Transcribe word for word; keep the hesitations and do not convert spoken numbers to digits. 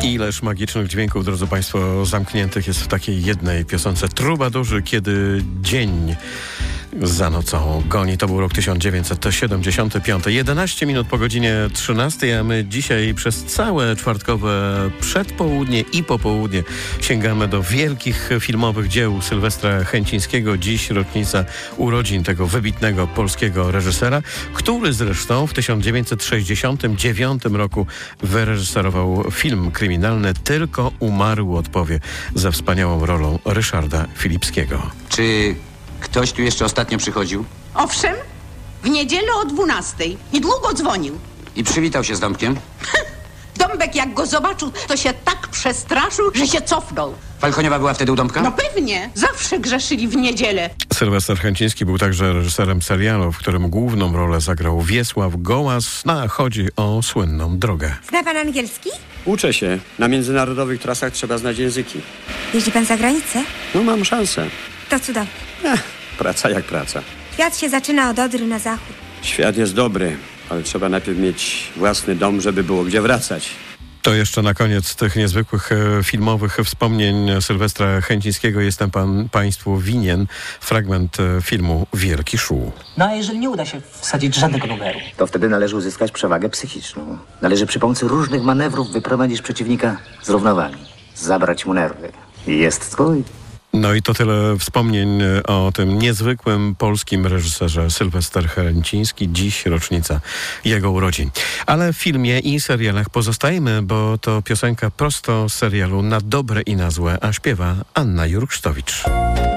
Ileż magicznych dźwięków, drodzy Państwo, zamkniętych jest w takiej jednej piosence Trubadurzy, kiedy dzień za nocą goni. To był rok tysiąc dziewięćset siedemdziesiąty piąty. jedenaście minut po godzinie trzynastej, a my dzisiaj przez całe czwartkowe przedpołudnie i popołudnie sięgamy do wielkich filmowych dzieł Sylwestra Chęcińskiego. Dziś rocznica urodzin tego wybitnego polskiego reżysera, który zresztą w tysiąc dziewięćset sześćdziesiątym dziewiątym roku wyreżyserował film kryminalny Tylko umarły odpowie za wspaniałą rolą Ryszarda Filipskiego. Czy ktoś tu jeszcze ostatnio przychodził? Owszem, w niedzielę o dwunastej. Niedługo dzwonił. I przywitał się z Dąbkiem? Dąbek jak go zobaczył, to się tak przestraszył, że się cofnął. Falkoniowa była wtedy u Dąbka? No pewnie, zawsze grzeszyli w niedzielę. Sylwester Chęciński był także reżyserem serialu, w którym główną rolę zagrał Wiesław Gołas. No, chodzi o słynną Drogę. Zna pan angielski? Uczę się. Na międzynarodowych trasach trzeba znać języki. Jeździ pan za granicę? No mam szansę. To cudownie. Ech, praca jak praca. Świat się zaczyna od Odry na zachód. Świat jest dobry, ale trzeba najpierw mieć własny dom, żeby było gdzie wracać. To jeszcze na koniec tych niezwykłych e, filmowych wspomnień Sylwestra Chęcińskiego jestem pan Państwu winien fragment e, filmu Wielki Szuł. No a jeżeli nie uda się wsadzić żadnego numeru? To wtedy należy uzyskać przewagę psychiczną. Należy przy pomocy różnych manewrów wyprowadzić przeciwnika z równowagi. Zabrać mu nerwy. I jest twój. No i to tyle wspomnień o tym niezwykłym polskim reżyserze Sylwester Chęciński. Dziś rocznica jego urodzin. Ale w filmie i serialach pozostajemy, bo to piosenka prosto z serialu Na dobre i na złe, a śpiewa Anna Jurksztowicz.